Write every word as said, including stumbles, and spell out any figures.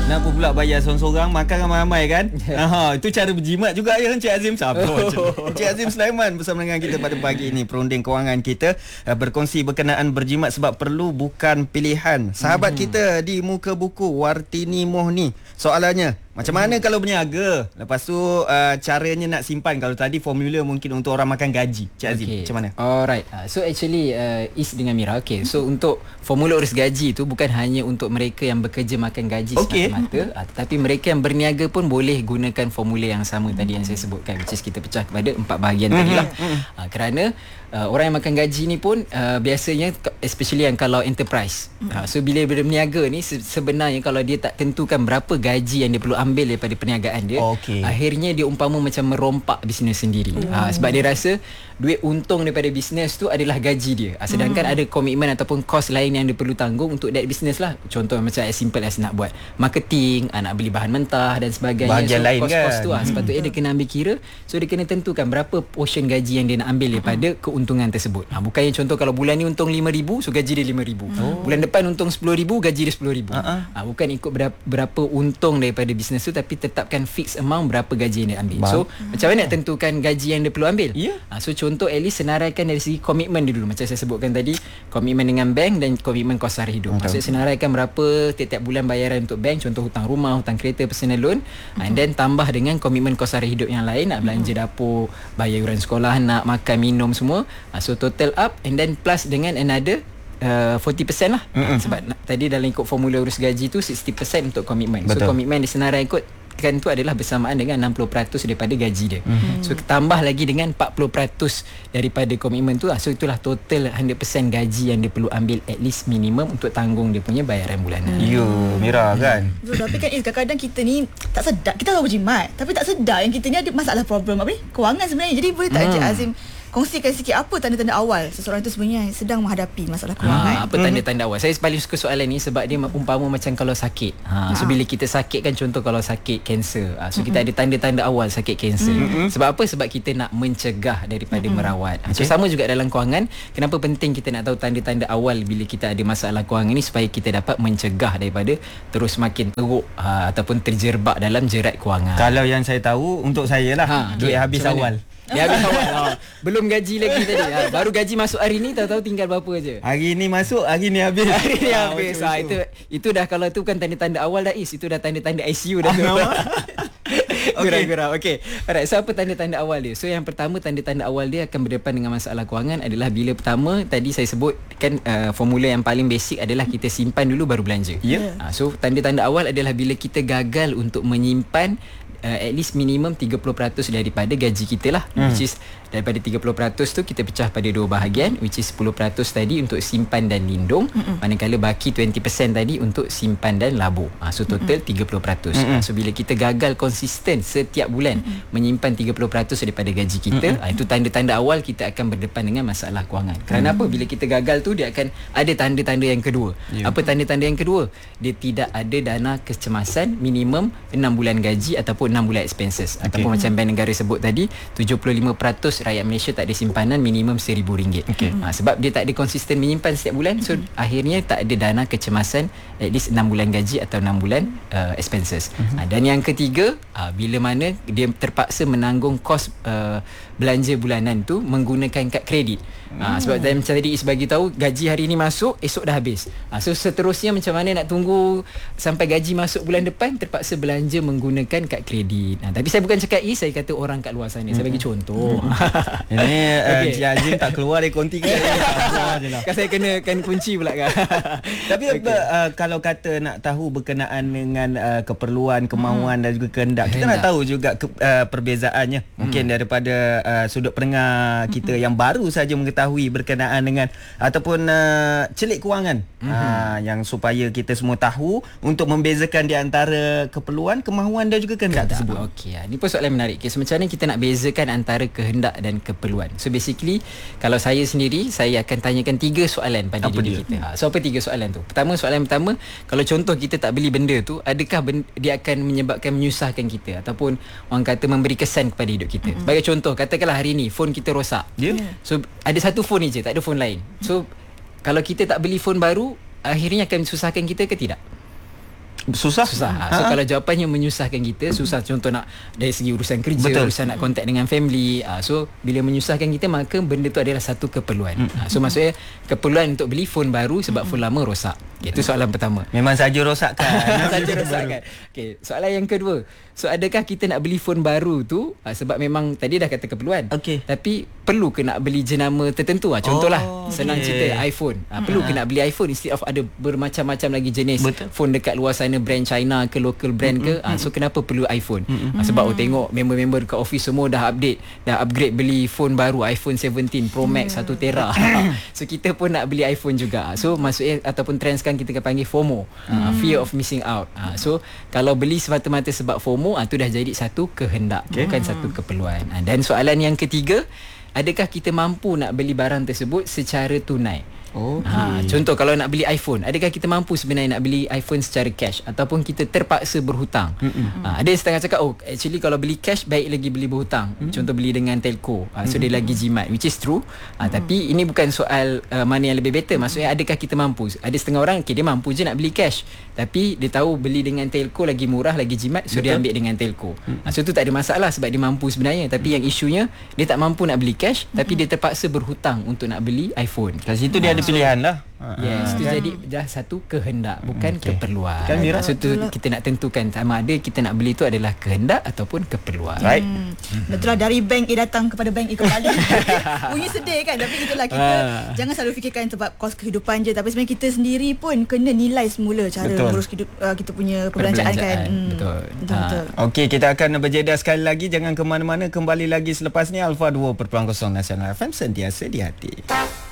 Kenapa pula bayar seorang-seorang, makan ramai-ramai kan? Ha, itu cara berjimat juga ya Encik Azim. Siapa? Oh. Encik Azim Sulaiman bersama dengan kita pada pagi ini. Perunding kewangan kita uh, berkongsi berkenaan berjimat sebab perlu bukan pilihan. Sahabat hmm. kita di muka buku, Wartini Mohni. Soalannya, macam mana hmm. kalau berniaga? Lepas tu uh, caranya nak simpan. Kalau tadi formula mungkin untuk orang makan gaji. Encik Azim, okay. macam mana? Alright. Uh, so actually uh, Is dengan Mira. Okay. So untuk formula urus gaji tu bukan hanya untuk mereka yang bekerja makan gaji okay. semata-mata, uh, tapi mereka yang berniaga pun boleh gunakan formula yang sama tadi yang saya sebutkan, which is kita pecah kepada empat bahagian mm-hmm. tadi lah. Uh, kerana uh, orang yang makan gaji ni pun uh, biasanya, especially yang kalau enterprise. Uh, so bila berniaga ni se- sebenarnya kalau dia tak tentukan berapa gaji yang dia perlu ambil daripada perniagaan dia, okay. akhirnya dia umpama macam merompak bisnes sendiri. Mm. Uh, sebab dia rasa duit untung daripada bisnes tu adalah gaji dia. Uh, sedangkan mm. ada komitmen ataupun kos lain yang dia perlu tanggung untuk that bisnes lah. Contoh macam as simple as nak buat marketing, uh, nak beli bahan mentah dan sebagainya. Bahagian so lain kos-kos kan? tu uh, sepatutnya mm. dia kena ambil kira. So dia kena tentukan berapa portion gaji yang dia nak ambil daripada mm. keuntungan tersebut. Uh, bukannya contoh kalau bulan ni untung lima ribu, so gaji dia lima ribu. Oh. Bulan depan untung sepuluh ribu, gaji dia sepuluh ribu. Uh-huh. Uh, bukan ikut berapa, berapa untung daripada bisnes tu, tapi tetapkan fix amount berapa gaji yang dia ambil. Bang. So hmm. macam mana nak tentukan gaji yang dia perlu ambil? Yeah. Uh, so contoh at least senaraikan dari segi komitmen dia dulu. Macam saya sebutkan tadi, komitmen dengan bank dan komitmen kos sara hidup. Maksudnya senaraikan berapa tiap-tiap bulan bayaran untuk bank, contoh hutang rumah, hutang kereta, personal loan, uh-huh. and then tambah dengan komitmen kos sara hidup yang lain, nak belanja uh-huh. dapur, bayar yuran sekolah, nak makan minum semua. Uh, so total up and then plus dengan another Uh, forty percent lah. Mm-hmm. Sebab na- tadi dalam ikut formula urus gaji tu sixty percent untuk komitmen. So komitmen disenarai ikut kan tu adalah bersamaan dengan enam puluh peratus daripada gaji dia. Mm-hmm. So tambah lagi dengan empat puluh peratus daripada komitmen tu. So itulah total one hundred percent gaji yang dia perlu ambil at least minimum untuk tanggung dia punya bayaran bulanan. Mm. Yo, Mira kan. So, tapi kan Is, kadang-kadang kita ni tak sedar, kita tahu berjimat tapi tak sedar yang kita ni ada masalah problem apa ni? Kewangan sebenarnya. Jadi boleh tak mm. Encik Azim kongsikan sikit apa tanda-tanda awal seseorang itu sebenarnya sedang menghadapi masalah kewangan? Ha, apa tanda-tanda awal? Saya paling suka soalan ni sebab dia umpama macam kalau sakit. Ha, so bila kita sakit kan, contoh kalau sakit kanser, ha, so kita ada tanda-tanda awal sakit kanser. Sebab apa? Sebab kita nak mencegah daripada merawat. Ha, so sama juga dalam kewangan. Kenapa penting kita nak tahu tanda-tanda awal bila kita ada masalah kewangan ni, supaya kita dapat mencegah daripada terus makin teruk ha, ataupun terjerbak dalam jerat kewangan. Kalau yang saya tahu untuk saya lah, ha, duit okay. habis Macam awal. Dia habis awal. Ha. Belum gaji lagi tadi. Ha. Baru gaji masuk hari ni, tahu-tahu tinggal berapa je. Hari ni masuk, hari ni habis. Hari ni habis. Ha, itu itu dah, kalau tu bukan tanda-tanda awal dah Is, itu dah tanda-tanda I C U dah tu. Kurang-kurang. Okey. Alright, so apa tanda-tanda awal dia? So yang pertama, tanda-tanda awal dia akan berdepan dengan masalah kewangan adalah bila pertama tadi saya sebut kan, uh, formula yang paling basic adalah kita simpan dulu baru belanja. Yeah. Ha, so tanda-tanda awal adalah bila kita gagal untuk menyimpan Uh, at least minimum tiga puluh peratus daripada gaji kita lah, hmm. which is daripada tiga puluh peratus tu kita pecah pada dua bahagian, which is sepuluh peratus tadi untuk simpan dan lindung, hmm. manakala baki dua puluh peratus tadi untuk simpan dan labur. ha, so total hmm. tiga puluh peratus. hmm. ha, so bila kita gagal konsisten setiap bulan hmm. menyimpan tiga puluh peratus daripada gaji kita, hmm. ha, itu tanda-tanda awal kita akan berdepan dengan masalah kewangan. Kerana hmm. apa? Bila kita gagal tu, dia akan ada tanda-tanda yang kedua. yeah. Apa tanda-tanda yang kedua? Dia tidak ada dana kecemasan minimum enam bulan gaji ataupun enam bulan expenses. Okay. Ataupun macam Bank Negara sebut tadi, tujuh puluh lima peratus rakyat Malaysia tak ada simpanan minimum seribu ringgit. Okay. Ha, sebab dia tak ada konsisten menyimpan setiap bulan, so mm-hmm. akhirnya tak ada dana kecemasan at least enam bulan gaji atau enam bulan uh, expenses. Mm-hmm. Ha, dan yang ketiga, uh, bila mana dia terpaksa menanggung kos uh, belanja bulanan tu menggunakan kad kredit. Ha, sebab tadi macam tadi Is bagi tahu, gaji hari ni masuk, esok dah habis. Ha, so seterusnya macam mana nak tunggu sampai gaji masuk bulan depan, terpaksa belanja menggunakan kad kredit. Ha, tapi saya bukan cakap Is, saya kata orang kat luar sana. Saya bagi contoh. Ini Encik uh, Azim tak keluar dari konti kita. Kan saya kena kan kunci pula kan. Tapi okay. uh, kalau kata nak tahu berkenaan dengan uh, keperluan, kemauan hmm. dan juga kehendak, kita nak tahu juga ke, uh, perbezaannya. Mungkin hmm. daripada uh, sudut pendengar kita hmm. yang baru saja mengetahui berkenaan dengan ataupun uh, celik kewangan, hmm. uh, yang supaya kita semua tahu untuk membezakan di antara keperluan, kemahuan dan juga kehendak tersebut. Okey, ni pun soalan menarik. Okay, so macam mana kita nak bezakan antara kehendak dan keperluan? So basically, kalau saya sendiri, saya akan tanyakan tiga soalan pada apa diri dia? kita. Ha, so apa tiga soalan tu? Pertama, soalan pertama, kalau contoh kita tak beli benda tu, adakah benda, dia akan menyebabkan menyusahkan kita ataupun orang kata memberi kesan kepada hidup kita? Mm-hmm. Sebagai contoh, katakanlah hari ni phone kita rosak. Yeah. So ada satu phone je, tak ada phone lain. So kalau kita tak beli phone baru, akhirnya akan susahkan kita ke tidak? Susah. Susah. So Ha? kalau jawapannya menyusahkan kita, susah contoh nak dari segi urusan kerja, Betul. urusan nak kontak dengan family. Uh, so bila menyusahkan kita, maka benda tu adalah satu keperluan. Uh, so maksudnya keperluan untuk beli phone baru sebab phone lama rosak. Okay, itu soalan pertama. Memang saja rosakkan. Saja rosakkan. Okey, soalan yang kedua. So adakah kita nak beli phone baru tu uh, sebab memang tadi dah kata keperluan. Okey. Tapi perlu ke nak beli jenama tertentu? Uh, contohlah Oh, senang okey. cerita iPhone. Uh, perlu ke nak beli iPhone instead of ada bermacam-macam lagi jenis Betul. phone dekat luar sana, brand China ke local brand ke. Uh, so kenapa perlu iPhone? Uh, sebab oh, tengok member-member dekat office semua dah update, dah upgrade beli phone baru iPhone seventeen Pro Max satu tera. So kita pun nak beli iPhone juga. So maksudnya ataupun trend sekarang kita panggil FOMO, uh, fear of missing out. Uh, so kalau beli semata-mata sebab FOMO, uh, tu dah jadi satu kehendak, okay. bukan satu keperluan. Uh, dan soalan yang ketiga, adakah kita mampu nak beli barang tersebut secara tunai? Okay. Ha, contoh kalau nak beli iPhone, adakah kita mampu sebenarnya nak beli iPhone secara cash ataupun kita terpaksa berhutang? Ha, ada setengah cakap, oh actually kalau beli cash baik lagi beli berhutang. Mm-mm. Contoh beli dengan telco, ha, so dia lagi jimat, which is true. Ha, tapi ini bukan soal uh, mana yang lebih better. Maksudnya adakah kita mampu? Ada setengah orang, okay, dia mampu je nak beli cash, tapi dia tahu beli dengan telco lagi murah, lagi jimat, so Betul. dia ambil dengan telco. Ha, so tu tak ada masalah sebab dia mampu sebenarnya. Tapi yang isunya dia tak mampu nak beli cash, tapi dia terpaksa berhutang untuk nak beli iPhone. Kat situ dia ada pilihan lah. Yes, itu kan? jadi dah satu kehendak, bukan Okay. keperluan. Kan, Mira? So tu kita nak tentukan sama ada kita nak beli tu adalah kehendak ataupun keperluan. Right. Hmm. Betul lah, dari bank A datang kepada bank A kembali. Bunyi sedih kan, tapi itulah kita Ah. jangan selalu fikirkan sebab kos kehidupan je, tapi sebenarnya kita sendiri pun kena nilai semula cara Betul. mengurus hidup, uh, kita punya perbelanjaan, kan. Perbelanjaan, betul. Betul, Ah. betul. Okey, kita akan berjeda sekali lagi. Jangan ke mana-mana. Kembali lagi selepas ni. Alpha dua kosong Nasional F M, sentiasa di hati.